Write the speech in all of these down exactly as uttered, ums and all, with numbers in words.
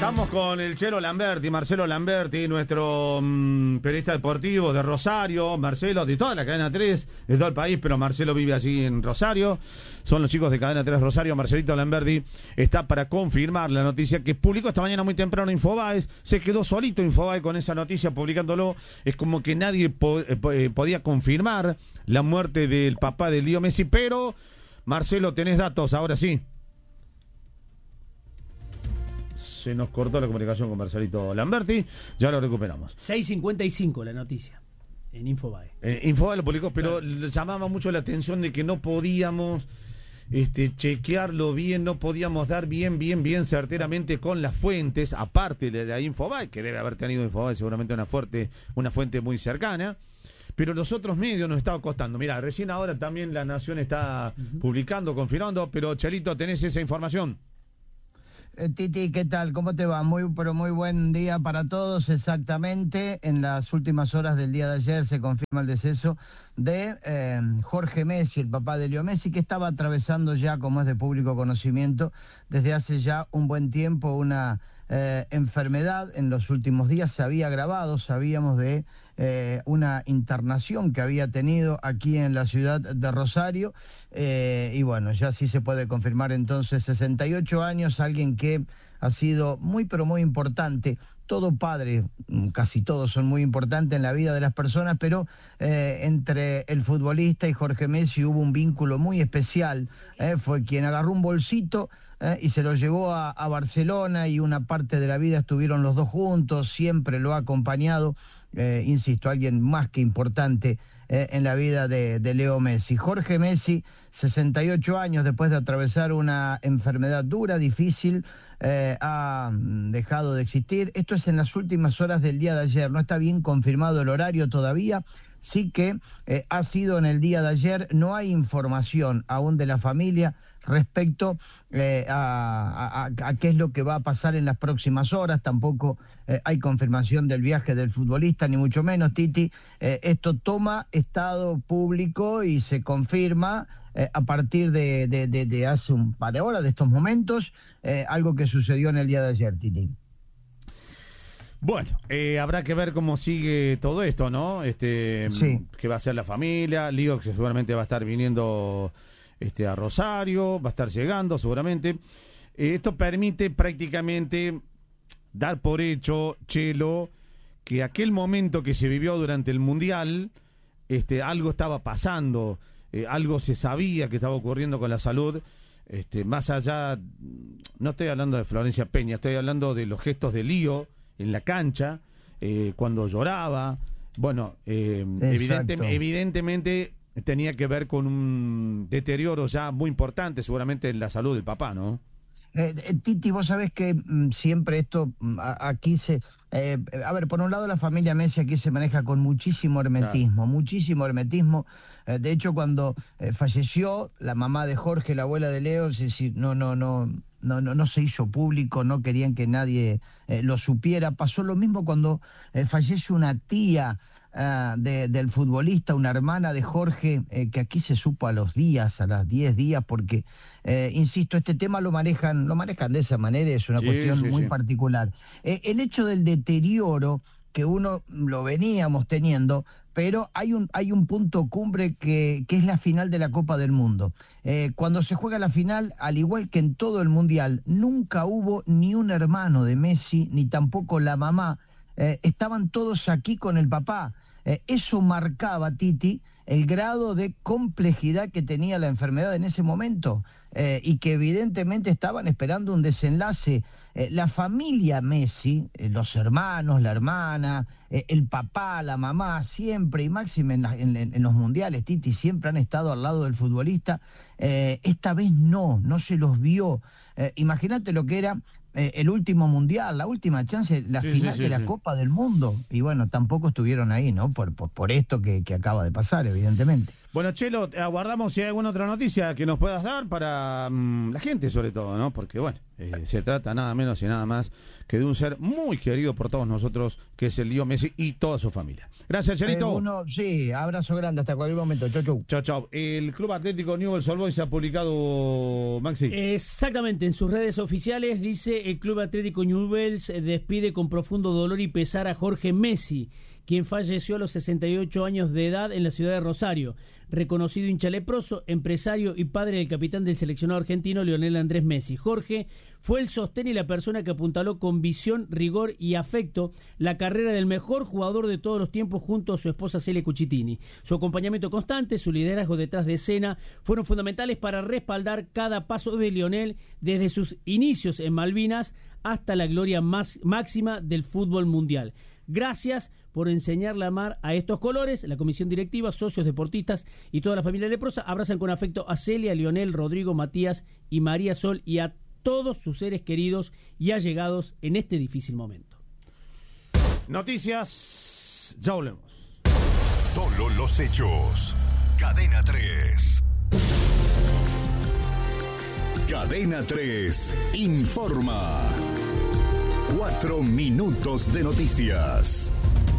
Estamos con el Chelo Lamberti, Marcelo Lamberti, nuestro mmm, periodista deportivo de Rosario. Marcelo, de toda la cadena tres, de todo el país, pero Marcelo vive allí en Rosario. Son los chicos de cadena tres Rosario. Marcelito Lamberti está para confirmar la noticia que publicó esta mañana muy temprano Infobae. Se quedó solito Infobae con esa noticia publicándolo. Es como que nadie po eh, podía confirmar la muerte del papá de Leo Messi, pero Marcelo, tenés datos, ahora sí. Se nos cortó la comunicación con Marcelito Lamberti, ya lo recuperamos. seis cincuenta y cinco la noticia en Infobae. Eh, Infobae lo publicó, pero claro, le llamaba mucho la atención de que no podíamos este, chequearlo bien, no podíamos dar bien, bien, bien certeramente con las fuentes, aparte de la Infobae, que debe haber tenido Infobae seguramente una fuerte, una fuente muy cercana. Pero los otros medios nos estaban costando. Mira, recién ahora también La Nación está uh-huh. publicando, confirmando, pero Chelito, ¿tenés esa información? Eh, Titi, ¿qué tal? ¿Cómo te va? Muy, pero muy buen día para todos. Exactamente, en las últimas horas del día de ayer se confirma el deceso de eh, Jorge Messi, el papá de Leo Messi, que estaba atravesando ya, como es de público conocimiento, desde hace ya un buen tiempo una eh, enfermedad. En los últimos días se había agravado, sabíamos de eh, una internación que había tenido aquí en la ciudad de Rosario. Eh, y bueno, ya sí se puede confirmar entonces, sesenta y ocho años, alguien que ha sido muy pero muy importante. Todo padre, casi todos son muy importantes en la vida de las personas, pero eh, entre el futbolista y Jorge Messi hubo un vínculo muy especial. Eh, fue quien agarró un bolsito eh, y se lo llevó a, a Barcelona, y una parte de la vida estuvieron los dos juntos, siempre lo ha acompañado. Eh, insisto, alguien más que importante eh, en la vida de, de Leo Messi. Jorge Messi, sesenta y ocho años, después de atravesar una enfermedad dura, difícil, eh, ha dejado de existir. Esto es en las últimas horas del día de ayer, no está bien confirmado el horario todavía. Sí que eh, ha sido en el día de ayer. No hay información aún de la familia respecto eh, a, a, a qué es lo que va a pasar en las próximas horas. Tampoco eh, hay confirmación del viaje del futbolista, ni mucho menos, Titi. Eh, esto toma estado público y se confirma eh, a partir de, de, de, de hace un par de horas, de estos momentos, eh, algo que sucedió en el día de ayer, Titi. Bueno, eh, habrá que ver cómo sigue todo esto, ¿no? Este, sí. ¿Qué va a hacer la familia? Lío, que seguramente va a estar viniendo este, a Rosario, va a estar llegando seguramente. Eh, esto permite prácticamente dar por hecho, Chelo, que aquel momento que se vivió durante el Mundial, este, algo estaba pasando, eh, algo se sabía que estaba ocurriendo con la salud. Este, más allá, no estoy hablando de Florencia Peña, estoy hablando de los gestos de Lío en la cancha, eh, cuando lloraba. Bueno, eh, evidente, evidentemente tenía que ver con un deterioro ya muy importante, seguramente en la salud del papá, ¿no? Eh, eh, Titi, vos sabés que mm, siempre esto, mm, a, aquí se... Eh, a ver, por un lado la familia Messi aquí se maneja con muchísimo hermetismo, claro. muchísimo hermetismo. Eh, de hecho, cuando eh, falleció la mamá de Jorge, la abuela de Leo, es decir, no, no, no... No, no, no se hizo público, no querían que nadie eh, lo supiera. Pasó lo mismo cuando eh, fallece una tía uh, de, del futbolista, una hermana de Jorge, eh, que aquí se supo a los días, a las diez días, porque, eh, insisto, este tema lo manejan, lo manejan de esa manera, es una sí, cuestión sí, muy sí. particular. Eh, el hecho del deterioro que uno lo veníamos teniendo, pero hay un, hay un punto cumbre que, que es la final de la Copa del Mundo. Eh, cuando se juega la final, al igual que en todo el Mundial, nunca hubo ni un hermano de Messi, ni tampoco la mamá. Eh, estaban todos aquí con el papá. Eh, eso marcaba, Titi, el grado de complejidad que tenía la enfermedad en ese momento, eh, y que evidentemente estaban esperando un desenlace. Eh, la familia Messi, eh, los hermanos, la hermana, eh, el papá, la mamá, siempre, y máxime en, en, en los mundiales, Titi, siempre han estado al lado del futbolista. Eh, esta vez no, no se los vio. Eh, Imagínate lo que era eh, el último mundial, la última chance, la sí, final sí, sí, de la sí. Copa del Mundo. Y bueno, tampoco estuvieron ahí, ¿no? Por, por, por esto que, que acaba de pasar, evidentemente. Bueno, Chelo, aguardamos si hay alguna otra noticia que nos puedas dar para mmm, la gente, sobre todo, ¿no? Porque, bueno, eh, se trata nada menos y nada más que de un ser muy querido por todos nosotros, que es el Leo Messi y toda su familia. Gracias, Chelito. Eh, uno, sí, abrazo grande, hasta cualquier momento. Chau, chau. Chau, chau. El Club Atlético Newell's Old Boys se ha publicado, Maxi. Exactamente, en sus redes oficiales dice: el Club Atlético Newell's despide con profundo dolor y pesar a Jorge Messi, quien falleció a los sesenta y ocho años de edad en la ciudad de Rosario. Reconocido hincha leproso, empresario y padre del capitán del seleccionado argentino Lionel Andrés Messi. Jorge fue el sostén y la persona que apuntaló con visión, rigor y afecto la carrera del mejor jugador de todos los tiempos junto a su esposa Celia Cucitini. Su acompañamiento constante, su liderazgo detrás de escena fueron fundamentales para respaldar cada paso de Lionel desde sus inicios en Malvinas hasta la gloria más máxima del fútbol mundial. Gracias por enseñarle a amar a estos colores. La comisión directiva, socios, deportistas y toda la familia leprosa abrazan con afecto a Celia, Lionel, Rodrigo, Matías y María Sol y a todos sus seres queridos y allegados en este difícil momento. Noticias, ya volvemos. Solo los hechos. Cadena tres. Cadena tres informa. Cuatro minutos de noticias.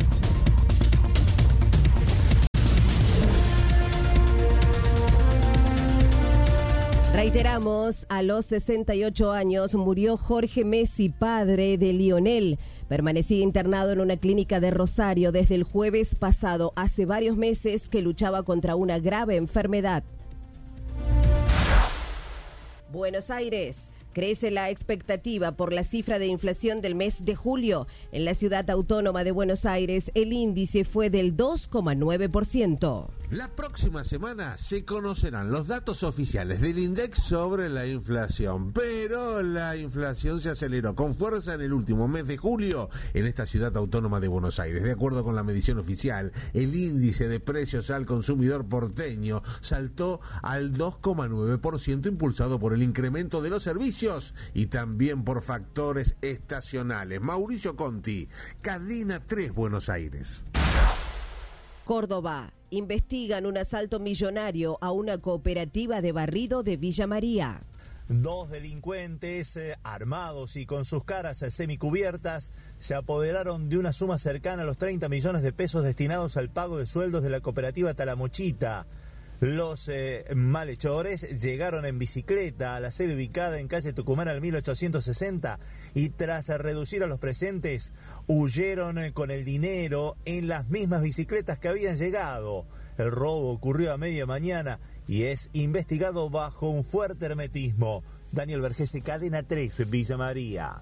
Reiteramos, a los sesenta y ocho años murió Jorge Messi, padre de Lionel. Permanecía internado en una clínica de Rosario desde el jueves pasado, hace varios meses que luchaba contra una grave enfermedad. Buenos Aires. Crece la expectativa por la cifra de inflación del mes de julio. En la ciudad autónoma de Buenos Aires, el índice fue del dos coma nueve por ciento. La próxima semana se conocerán los datos oficiales del INDEC sobre la inflación, pero la inflación se aceleró con fuerza en el último mes de julio en esta ciudad autónoma de Buenos Aires. De acuerdo con la medición oficial, el índice de precios al consumidor porteño saltó al dos coma nueve por ciento, impulsado por el incremento de los servicios y también por factores estacionales. Mauricio Conti, Cadena tres, Buenos Aires. Córdoba. Investigan un asalto millonario a una cooperativa de barrido de Villa María. Dos delincuentes eh, armados y con sus caras eh, semicubiertas se apoderaron de una suma cercana a los treinta millones de pesos destinados al pago de sueldos de la cooperativa Talamochita. Los eh, malhechores llegaron en bicicleta a la sede ubicada en calle Tucumán al mil ochocientos sesenta y tras reducir a los presentes huyeron eh, con el dinero en las mismas bicicletas que habían llegado. El robo ocurrió a media mañana y es investigado bajo un fuerte hermetismo. Daniel Vergese, Cadena tres, Villa María.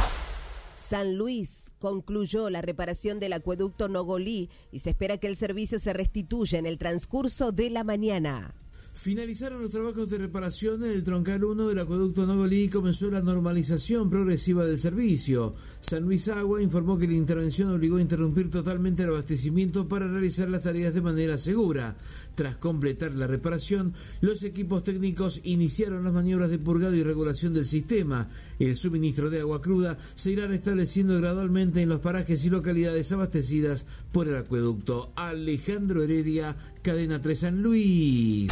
San Luis concluyó la reparación del acueducto Nogolí y se espera que el servicio se restituya en el transcurso de la mañana. Finalizaron los trabajos de reparación en el troncal uno del acueducto Nogolí y comenzó la normalización progresiva del servicio. San Luis Agua informó que la intervención obligó a interrumpir totalmente el abastecimiento para realizar las tareas de manera segura. Tras completar la reparación, los equipos técnicos iniciaron las maniobras de purgado y regulación del sistema. El suministro de agua cruda se irá restableciendo gradualmente en los parajes y localidades abastecidas por el acueducto. Alejandro Heredia, Cadena tres San Luis.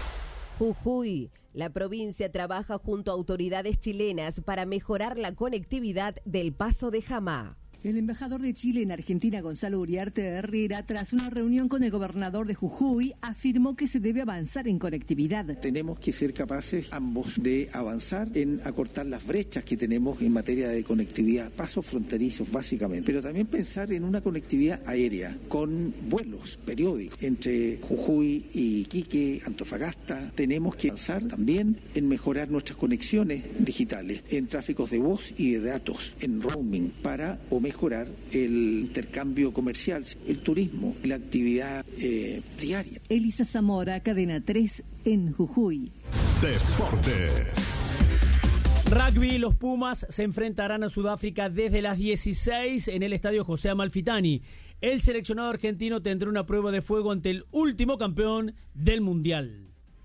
Jujuy. La provincia trabaja junto a autoridades chilenas para mejorar la conectividad del Paso de Jamá. El embajador de Chile en Argentina, Gonzalo Uriarte Herrera, tras una reunión con el gobernador de Jujuy, afirmó que se debe avanzar en conectividad. Tenemos que ser capaces ambos de avanzar en acortar las brechas que tenemos en materia de conectividad, pasos fronterizos básicamente, pero también pensar en una conectividad aérea con vuelos periódicos entre Jujuy y Iquique, Antofagasta. Tenemos que avanzar también en mejorar nuestras conexiones digitales, en tráficos de voz y de datos, en roaming, para o mejorar el intercambio comercial, el turismo, la actividad eh, diaria. Elisa Zamora, Cadena tres en Jujuy. Deportes. Rugby, los Pumas se enfrentarán a Sudáfrica desde las dieciséis en el estadio José Amalfitani. El seleccionado argentino tendrá una prueba de fuego ante el último campeón del Mundial.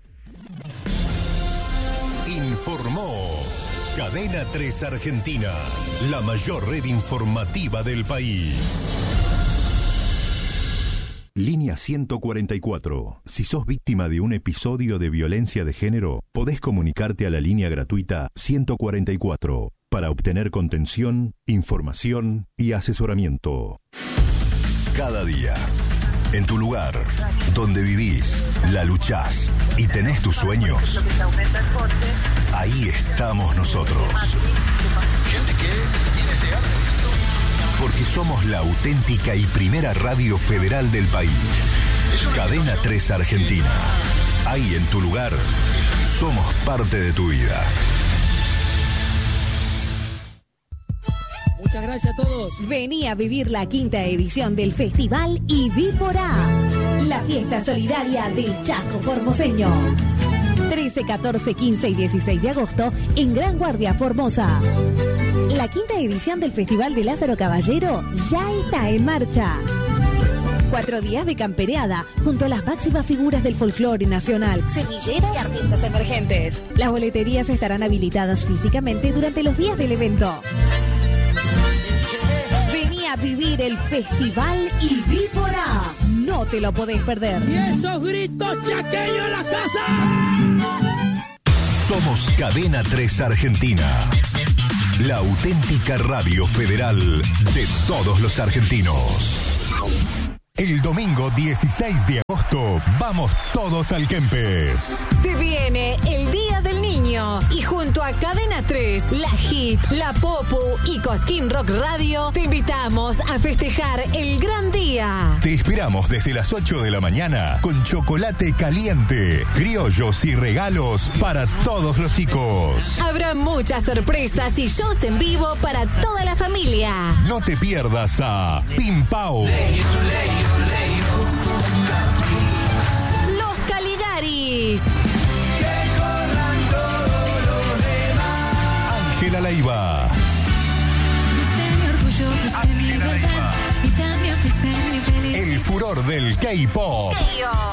Informó Cadena tres Argentina, la mayor red informativa del país. línea ciento cuarenta y cuatro. Si sos víctima de un episodio de violencia de género, podés comunicarte a la línea gratuita ciento cuarenta y cuatro para obtener contención, información y asesoramiento. Cada día, en tu lugar, donde vivís, la luchás y tenés tus sueños, ahí estamos nosotros. Porque somos la auténtica y primera radio federal del país. Cadena tres Argentina. Ahí en tu lugar, somos parte de tu vida. Muchas gracias a todos. Vení a vivir la quinta edición del Festival Ibípora, la fiesta solidaria del Chaco formoseño. trece, catorce, quince y dieciséis de agosto en Gran Guardia, Formosa. La quinta edición del Festival de Lázaro Caballero ya está en marcha. Cuatro días de campereada junto a las máximas figuras del folclore nacional, semillero y artistas emergentes. Las boleterías estarán habilitadas físicamente durante los días del evento. Vení a vivir el Festival Ibípora. No te lo podés perder. Y esos gritos chaqueños en la casa. Somos Cadena tres Argentina. La auténtica radio federal de todos los argentinos. El domingo dieciséis de agosto vamos todos al Kempes. Se viene el Día del Niño y junto a Cadena tres, La Hit, La Popu y Cosquín Rock Radio te invitamos a festejar el gran día. Te esperamos desde las ocho de la mañana con chocolate caliente, criollos y regalos para todos los chicos. Habrá muchas sorpresas y shows en vivo para toda la familia. No te pierdas a Pim Pau, Los Caligaris, Ángela Leiva, el furor del K-pop,